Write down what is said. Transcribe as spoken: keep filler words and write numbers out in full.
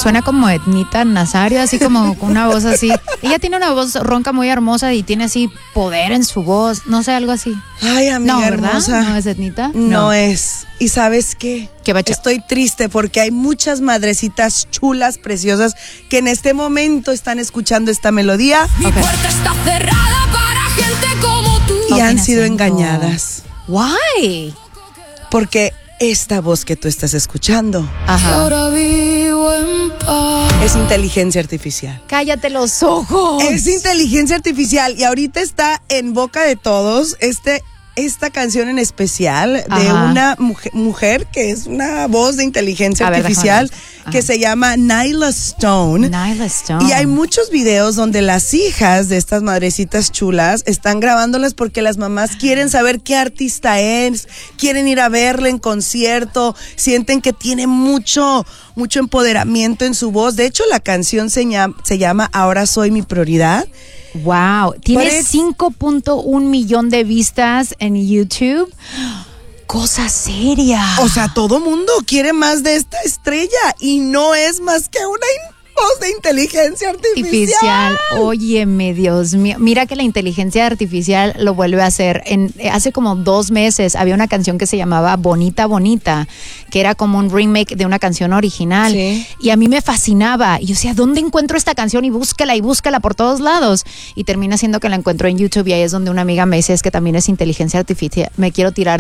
suena como Etnita Nazario, así como con una voz así. Ella tiene una voz ronca muy hermosa y tiene así poder en su voz, no sé, algo así. Ay, amiga no, ¿verdad? hermosa. ¿No es Etnita? No, No. es. ¿Y sabes qué? ¿Qué bacha? Estoy triste porque hay muchas madrecitas chulas, preciosas, que en este momento están escuchando esta melodía. Mi Ok. puerta está cerrada para gente como tú. Y han Ok, sido Naciendo. engañadas. Why? Porque esta voz que tú estás escuchando Ajá. Ahora vivo en paz. es inteligencia artificial. Cállate los ojos. Es inteligencia artificial y ahorita está en boca de todos este esta canción en especial de Ajá. una mujer, mujer que es una voz de inteligencia A ver, artificial déjame ver. que Ajá. se llama Nyla Stone. Nyla Stone. Y hay muchos videos donde las hijas de estas madrecitas chulas están grabándolas porque las mamás quieren saber qué artista es, quieren ir a verla en concierto, sienten que tiene mucho, mucho empoderamiento en su voz. De hecho, la canción se llama, se llama Ahora Soy Mi Prioridad. Wow, tiene But it's- cinco punto uno millón de vistas en YouTube. Cosa seria. O sea, todo mundo quiere más de esta estrella y no es más que una in- voz de inteligencia artificial. Artificial. Óyeme, Dios mío. Mira que la inteligencia artificial lo vuelve a hacer. En, hace como dos meses había una canción que se llamaba Bonita Bonita, que era como un remake de una canción original. Sí. Y a mí me fascinaba. Y yo decía, ¿dónde encuentro esta canción? Y búscala y búscala por todos lados. Y termina siendo que la encuentro en YouTube y ahí es donde una amiga me dice, es que también es inteligencia artificial. Me quiero tirar